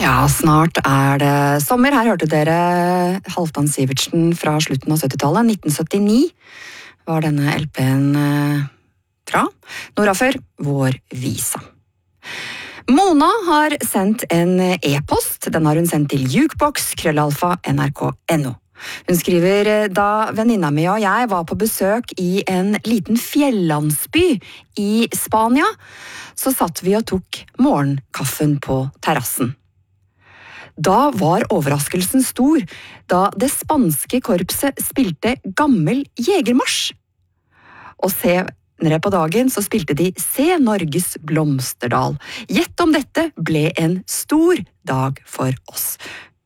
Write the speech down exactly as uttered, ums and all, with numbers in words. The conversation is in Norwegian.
Ja, snart er det sommer. Her hørte dere Halvdan Sivertsen fra slutten av syttitallet. nitten syttini var denne L P-en eh, fra. Nora før, Vår Visa. Mona har sendt en e-post. Den har hun sendt til jukebox, krøllalfa, nrk.no. Hun skriver, da venninna mi og jeg var på besøk i en liten fjellandsby i Spania, så satt vi og tok morgenkaffen på terrassen. Da var overraskelsen stor, da det spanske korpset spilte gammel jegermarsj. Og senere på dagen så spilte de Se Norges Blomsterdal. Gjett om dette ble en stor dag for oss.